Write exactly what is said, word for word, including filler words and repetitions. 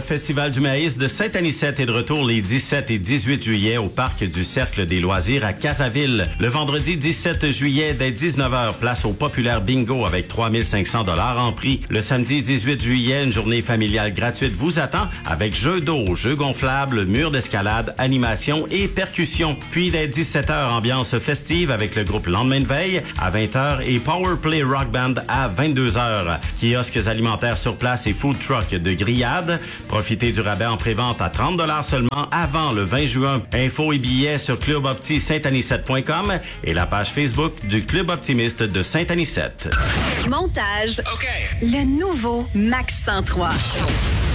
Festival du maïs de Saint-Anicette est de retour les dix-sept et dix-huit juillet au parc du Cercle des loisirs à Casaville. Le vendredi dix-sept juillet, dès dix-neuf heures, place au populaire bingo avec trois mille cinq cents dollars en prix. Le samedi dix-huit juillet, une journée familiale gratuite vous attend avec jeux d'eau, jeux gonflables, murs d'escalade, animation et percussion. Puis dès dix-sept heures, ambiance festive avec le groupe Lendemain de veille à vingt heures et Powerplay Rock Band à vingt-deux heures. Kiosques alimentaires sur place et food truck de grillade. Profitez du rabais en prévente à trente dollars seulement avant le vingt juin. Infos et billets sur club opti saint anicette point com et la page Facebook du Club optimiste de Saint-Anicette. Montage. OK. Le nouveau Max cent trois.